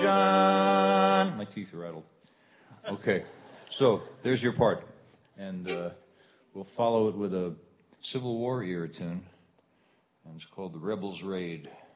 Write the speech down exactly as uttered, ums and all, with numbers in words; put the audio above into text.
John. My teeth are rattled. Okay, so there's your part. And uh, we'll follow it with a Civil War era tune. And it's called The Rebels Raid.